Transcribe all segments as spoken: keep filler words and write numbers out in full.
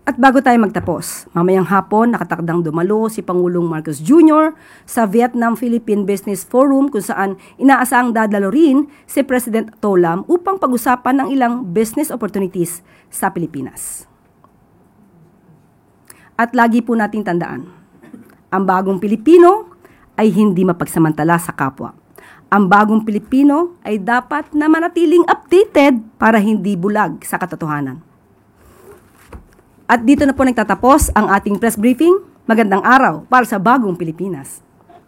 At bago tayo magtapos, mamayang hapon nakatakdang dumalo si Pangulong Marcos Junior sa Vietnam-Philippine Business Forum kung saan inaasahang dadalo rin si President To Lam upang pag-usapan ng ilang business opportunities sa Pilipinas. At lagi po nating tandaan, ang bagong Pilipino ay hindi mapagsamantala sa kapwa. Ang bagong Pilipino ay dapat na manatiling updated para hindi bulag sa katotohanan. At dito na po nagtatapos ang ating press briefing. Magandang araw para sa bagong Pilipinas.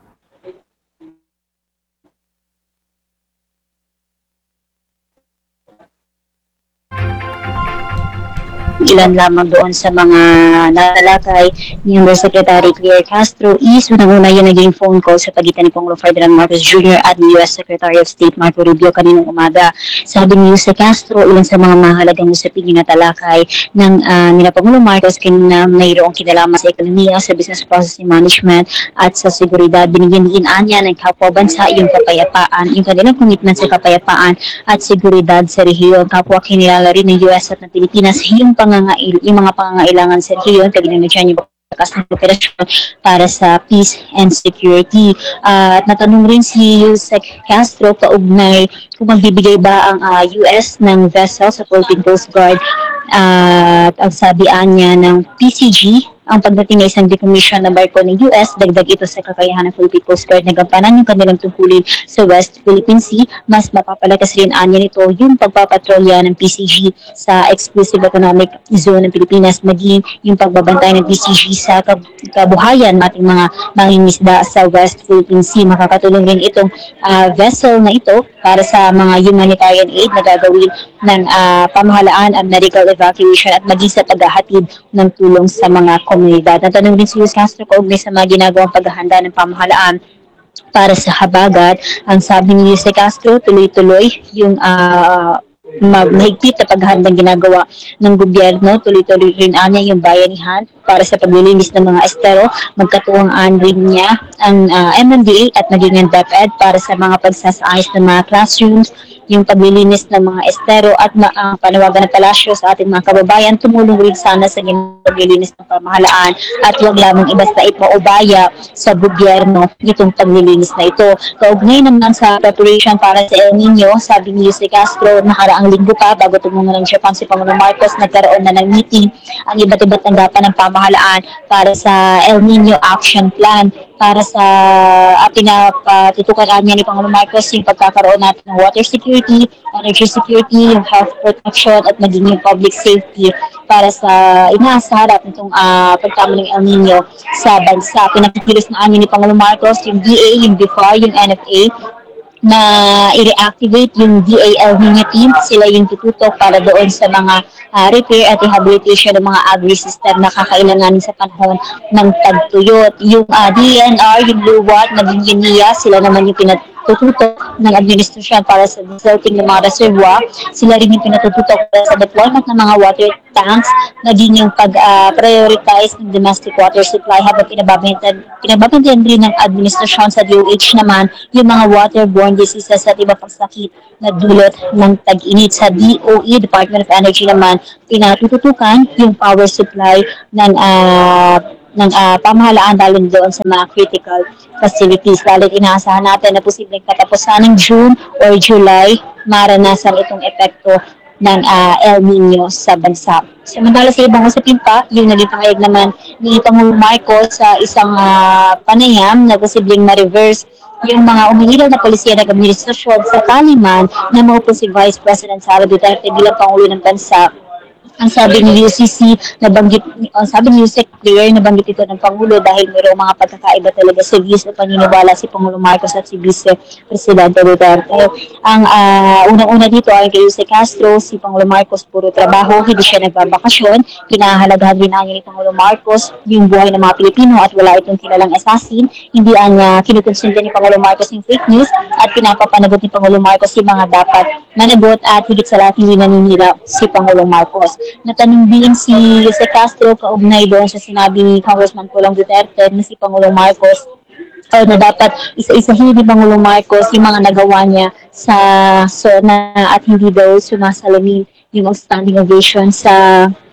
Ilan lamang doon sa mga natalakay ni Undersecretary Claire Castro is unang-una yung naging phone call sa pagitan ni Pangulong Ferdinand Marcos Junior at ni U S Secretary of State Marco Rubio kaninang umaga. Sabi ni Jose Castro, ilan sa mga mahalagang usapin yung natalakay ng uh, nila Pangulong Marcos kanina mayroong kinalaman sa ekonomiya, sa business processing management at sa seguridad. Binigyan din anya ng kapwa bansa yung kapayapaan, yung kanilang commitment sa kapayapaan at seguridad sa rehiyon. Kapwa kinilala rin ng U S at ng Pilipinas yung pang yung mga pangangailangan sa rehiyon, kaginamit yung bakas ng operasyon para sa peace and security. Uh, at natanong rin si Yusek Castro kaugnay kung magbibigay ba ang uh, U S ng vessel sa Philippine Coast Guard uh, at ang sabian niya ng P C G ang pagdating ng isang decommission na barko ng U S, dagdag ito sa kakayahan ng Philippine Coast Guard na gampanan yung kanilang tungkulin sa West Philippine Sea. Mas mapapalakas rin anya nito yung pagpapatrolya ng P C G sa Exclusive Economic Zone ng Pilipinas, maging yung pagbabantay ng P C G sa kabuhayan ng ating mga mangingisda sa West Philippine Sea. Makakatulong rin itong uh, vessel na ito para sa mga humanitarian aid na gagawin ng uh, pamahalaan at medical evacuation at maging sa paghahatid ng tulong sa mga komunidad. Natanong din si Luis Castro kaugnay sa mga ginagawang paghahanda ng pamahalaan para sa habagat. Ang sabi ni Luis Castro, tuloy-tuloy yung uh, mahigpit na paghahandang ginagawa ng gobyerno. Tuloy-tuloy rin anya yung bayanihan para sa paglilinis ng mga estero. Magkatuwang-an rin niya ang uh, M M D A at maging ang DepEd para sa mga pagsasaayos ng mga classrooms, yung paglilinis ng mga estero at ma- ang panawagan ng palasyo sa ating mga kababayan. Tumulong rin sana sa paglilinis ng pamahalaan at huwag lamang ibasta ipaubaya sa gobyerno itong paglilinis na ito. Kaugnay naman sa preparation para sa El Nino, sabi ni Jose Castro, nakaraang linggo pa bago tumungo ng Japan si Pangulong Marcos, nagkaroon na ng meeting ang iba't iba't tanggapan ng pamahalaan para sa El Nino Action Plan para sa uh, pinatutukan uh, niya ni Pangulong Marcos yung pagkakaroon natin ng water security, energy security, yung health protection at maging yung public safety para sa inaasarap nitong uh, pagtama ng El Nino sa bansa. Pinakikilos na amin ni Pangulong Marcos yung D A, yung B F A R, yung N F A na i-reactivate yung D A El Nino team. Sila yung tututok para doon sa mga uh, repair at rehabilitation ng mga agri-system na kakailanganin sa panahon ng tagtuyot. Yung uh, D N R, yung Luwat, naging yun niya, sila naman yung pinatututok ng administrasyon para sa desalting ng mga reservoir. Sila rin yung pinatututok para sa deployment ng mga water tanks, naging yung pag-prioritize uh, ng domestic water supply habang pinababantayan, pinababantayan rin ng administrasyon sa D O H naman yung mga waterborne diseases at iba pang sakit na dulot ng tag-init. Sa D O E, Department of Energy naman, pinatututukan yung power supply ng uh, ng uh, pamahalaan lalo doon sa mga critical facilities. Lalo inaasahan natin na posibleng katapusan ng June or July maranasan itong epekto ng uh, El Nino sa bansa. Samantala sa ibang usapin pa, yung naging pangayag naman ni Pangulong Marcos sa isang uh, panayam na posibleng ma-reverse yung mga umiiral na polisiya ng administrasyon sa kaliman na maupo si Vice President Sara Duterte bilang Pangulo ng Bansa. Ang sabi ni U C C, nabanggit, ang sabi ni U S E C Claire, nabanggit ito ng Pangulo dahil mayroong mga pagkakaiba talaga sa views at paniniwala si Pangulong Marcos at si Vice Presidente Duterte. Ang uh, unang-una dito ay kay Jose Castro, si Pangulong Marcos puro trabaho, hindi siya nagbabakasyon. Kinahalagahan rin niya ni Pangulong Marcos yung buhay ng mga Pilipino at wala itong kilalang assassin. Hindi ang uh, kinukonsinta ni Pangulong Marcos yung fake news at pinapapanagot ni Pangulong Marcos yung mga dapat managot at higit sa lahat hindi naninira si Pangulong Marcos. Natanong din si Jose Castro kaugnay doon sa sinabi ni Congressman Pulong Duterte na si Pangulong Marcos uh, na dapat isa-isahin ni Pangulong Marcos yung mga nagawa niya sa SONA at hindi daw sumasalamin yung outstanding ovation sa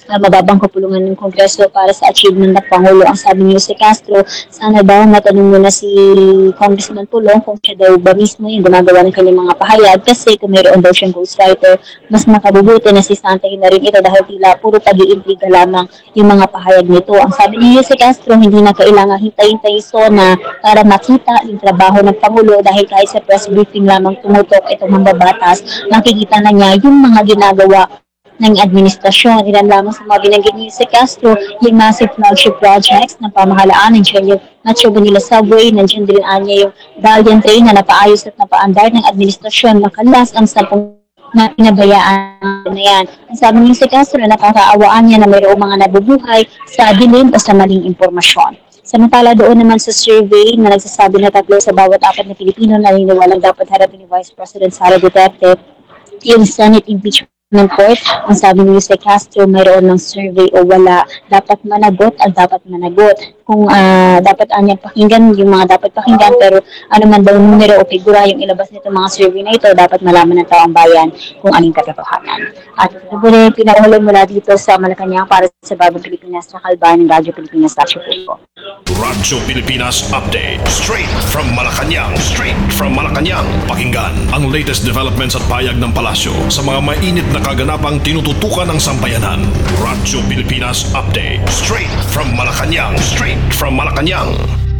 uh, mababang kapulungan ng Kongreso para sa achievement ng Pangulo. Ang sabi ni Jose Castro, sana daw matanong muna si Congressman Pulong kung siya daw ba mismo yung gumagawa ng kanyang mga pahayag kasi kung mayroon daw siyang ghostwriter, mas makabubuti na sisantahin na rin ito dahil tila puro pag-iimpliga lamang yung mga pahayag nito. Ang sabi ni Jose Castro, hindi na kailangan hintayin-tayin SONA para makita yung trabaho ng Pangulo dahil kahit sa press briefing lamang tumutok itong mambabatas, nakikita na niya yung mga ginagawa ng administrasyon. Ilan lamang sa mga binanggit ni Jose Castro, yung massive flagship projects ng pamahalaan, nandiyan yung Metro Manila Subway, nandiyan din anya yung Valiant Train na napaayos at napaandar ng administrasyon, makalas ang sampung na pinabayaan na yan. Ang sabi ni Jose Castro, nakakaawaan niya na mayroong mga nabubuhay sa dilim o sa maling impormasyon. Samantala doon naman sa survey na nagsasabi na tatlo sa bawat apat na Pilipino na naniniwalang dapat harapin ni Vice President Sara Duterte yung Senate impeachment court. Ang sabi ni Jose Castro, mayroon ng survey o wala, dapat managot at dapat managot. Kung uh, dapat anyang pakinggan yung mga dapat pakinggan, pero ano man daw numero o figura yung ilabas nito mga survey na ito, dapat malaman ng taong bayan kung anong katotohanan. At ito po rin pinahuli mula dito sa Malacanang para sa Bagong Pilipinas sa Kalban ng Radyo Pilipinas sa Chicago. Radyo Pilipinas Update. Straight from Malacanang. Straight from Malacanang. Pakinggan ang latest developments at payag ng palasyo sa mga mainit na kaganapang tinututukan ng sambayanan. Radyo Pilipinas Update. Straight from Malacanang. Straight from Malacanang.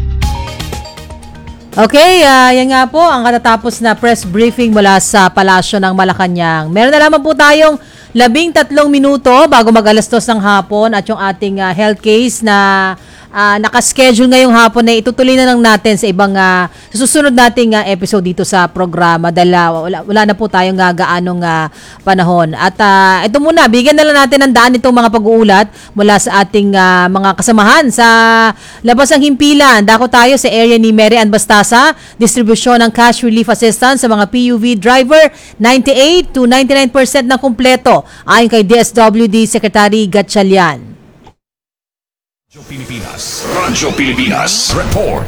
Okay, uh, yan nga po ang katatapos na press briefing mula sa Palasyo ng Malacanang. Meron na lamang po tayong labing tatlong minuto bago mag-alas dos ng hapon at yung ating uh, health case na uh, nakaschedule ngayong hapon na itutuloy na lang natin sa ibang uh, susunod nating uh, episode dito sa programa dahil uh, wala, wala na po tayong uh, gaanong uh, panahon. At uh, ito muna, bigyan na lang natin ng daan itong mga pag-uulat mula sa ating uh, mga kasamahan sa labas ng himpilan. Dako tayo sa area ni Mary Ann Bastasa, distribusyon ng cash relief assistance sa mga P U V driver, ninety-eight to ninety-nine percent na kumpleto ayon kay D S W D Secretary Gatchalian. Radyo Pilipinas. Radyo Pilipinas. Report.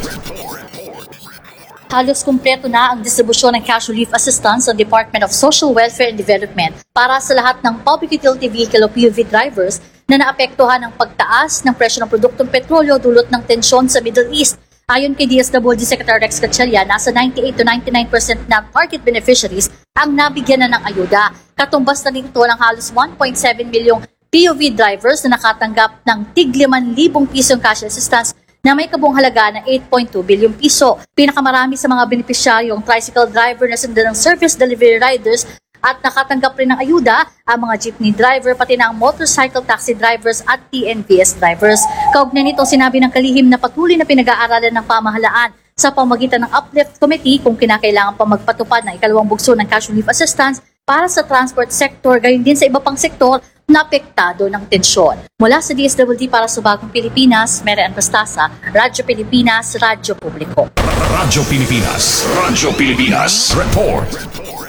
Halos kumpleto na ang distribusyon ng cash relief assistance ng Department of Social Welfare and Development para sa lahat ng public utility vehicle o P U V drivers na naapektuhan ng pagtaas ng presyo ng produktong petrolyo dulot ng tensyon sa Middle East. Ayon kay D S W D Secretary Rex Gatchalian, nasa ninety-eight to ninety-nine percent na target beneficiaries ang nabigyan na ng ayuda. Katumbas na dito ng halos one point seven milyong P U V drivers na nakatanggap ng tig limang libong pisong cash assistance na may kabuang halaga na eight point two bilyong piso. Pinakamarami sa mga benepisyaryong tricycle driver na sundan ng service delivery riders at nakatanggap rin ng ayuda ang mga jeepney driver pati na ang motorcycle taxi drivers at T N V S drivers. Kaugnay nito sinabi ng kalihim na patuloy na pinag-aaralan ng pamahalaan sa pamagitan ng Uplift Committee kung kinakailangan pa magpatupad ng ikalawang bugso ng cash relief assistance para sa transport sector gayon din sa iba pang sektor na apektado ng tensyon. Mula sa D S W D para sa Bagong Pilipinas, Mary Ann Bastasa, Radyo Pilipinas, Radyo Publiko. Radyo Pilipinas. Radyo Pilipinas. Report.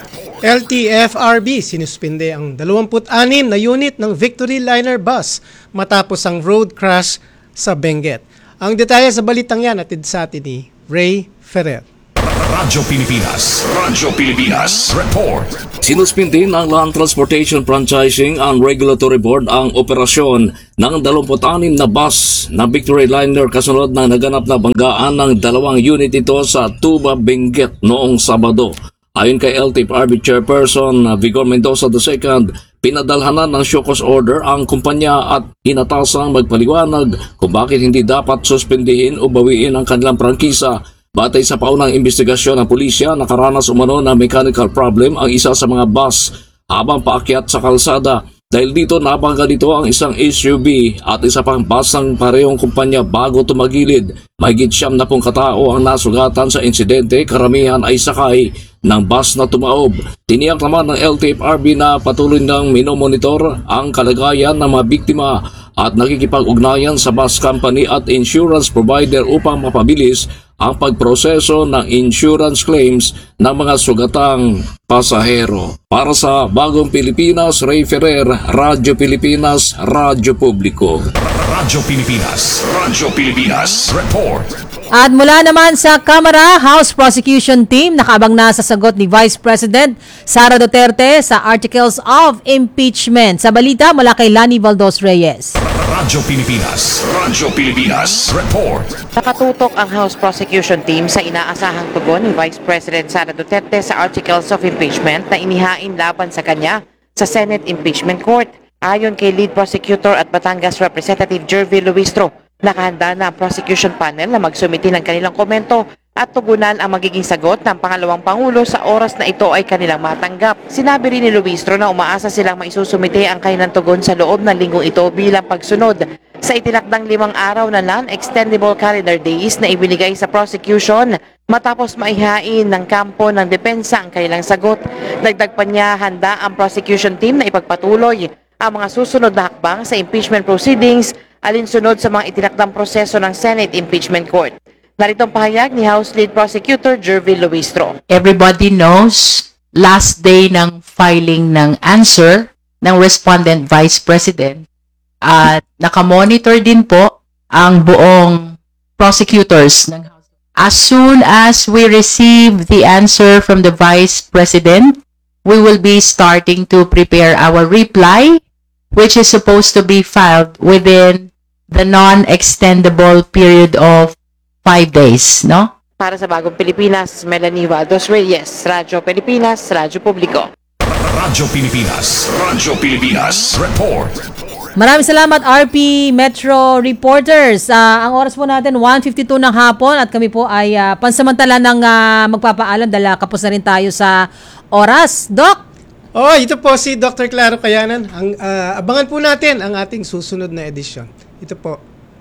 L T F R B sinuspinde ang dalawampu't-anim na unit ng Victory Liner bus matapos ang road crash sa Benguet. Ang detalye sa balitang yan atid sa atin ni Ray Ferrer. Radyo Pilipinas. Radyo Pilipinas. Report. Sinuspindi ng Land Transportation Franchising and Regulatory Board ang operasyon ng dalawampu't-anim na bus na Victory Liner kasunod ng naganap na banggaan ng dalawang unit ito sa Tuba, Benguet noong Sabado. Ayon kay L T F R B Chairperson Vigor Mendoza the second, pinadalhanan ng show cause order ang kumpanya at inatasang magpaliwanag kung bakit hindi dapat suspindihin o bawiin ang kanilang prangkisa. Batay sa paunang investigasyon ng pulisya, nakaranas umano na mechanical problem ang isa sa mga bus habang paakyat sa kalsada. Dahil dito nabangga dito ang isang S U V at isa pang bus ng parehong kumpanya bago tumagilid. Mahigit siyam na pong katao ang nasugatan sa insidente, karamihan ay sakay ng bus na tumaob. Tiniyak naman ng L T F R B na patuloy nang minomonitor ang kalagayan ng mga biktima at nakikipag-ugnayan sa bus company at insurance provider upang mapabilis ang pagproseso ng insurance claims ng mga sugatang pasahero. Para sa Bagong Pilipinas, Ray Ferrer, Radyo Pilipinas, Radyo Publiko. Radyo Pilipinas. Radyo Pilipinas. Report. At mula naman sa Kamara, House Prosecution Team, nakaabang na sa sagot ni Vice President Sara Duterte sa Articles of Impeachment. Sa balita mula kay Lani Valdos Reyes. Radyo Pilipinas. Radyo Pilipinas. Report. Nakatutok ang House Prosecution Team sa inaasahang tugon ni Vice President Sara Duterte sa Articles of Impeachment na inihain laban sa kanya sa Senate Impeachment Court. Ayon kay Lead Prosecutor at Batangas Representative Jervy Luistro, nakahanda na ang prosecution panel na magsumiti ng kanilang komento at tugunan ang magiging sagot ng pangalawang Pangulo sa oras na ito ay kanilang matanggap. Sinabi rin ni Luistro na umaasa silang maisusumite ang kanilang tugon sa loob ng linggong ito bilang pagsunod sa itinakdang limang araw na non-extendable calendar days na ibinigay sa prosecution matapos maihain ng kampo ng depensa ang kanilang sagot. Dagdag pa niya, handa ang prosecution team na ipagpatuloy ang mga susunod na hakbang sa impeachment proceedings alinsunod sa mga itinakdang proseso ng Senate Impeachment Court. Narito ang pahayag ni House Lead Prosecutor Jervy Luistro. Everybody knows, last day ng filing ng answer ng respondent Vice President at nakamonitor din po ang buong prosecutors ng House. As soon as we receive the answer from the Vice President, we will be starting to prepare our reply, which is supposed to be filed within the non-extendable period of five days, no? Para sa Bagong Pilipinas, Melanie Valdos Reyes, Radyo Pilipinas, Radyo Publiko. Radyo Pilipinas. Radyo Pilipinas. Report. Maraming salamat R P Metro Reporters. Uh, ang oras po natin one fifty-two ng hapon at kami po ay uh, pansamantala ng uh, magpapaalam dahil kapos na rin tayo sa oras. Doc! Oh, ito po si Doctor Claro Kayanan. Ang, uh, abangan po natin ang ating susunod na edisyon. Ito po.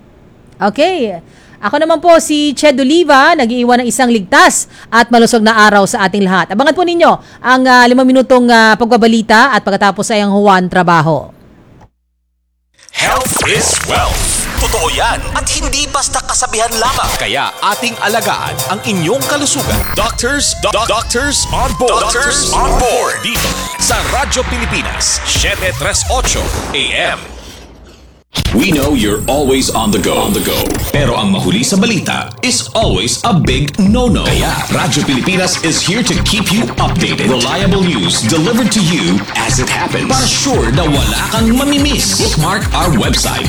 Okay. Ako naman po si Ched Oliva, nag-iiwan ng isang ligtas at malusog na araw sa ating lahat. Abangan po ninyo ang uh, limang minutong uh, pagbabalita at pagkatapos ay ang Juan Trabaho. Health is wealth. Totoo yan at hindi basta kasabihan lamang. Kaya ating alagaan ang inyong kalusugan. Doctors, do- doctors on board. Doctors on board. Dito sa Radyo Pilipinas, seven thirty-eight A M. We know you're always on the go. On the go. Pero ang mahuli sa balita is always a big no-no. Kaya Radyo Pilipinas is here to keep you updated. Reliable news delivered to you as it happens. Para sure na wala kang mamimiss. Bookmark our website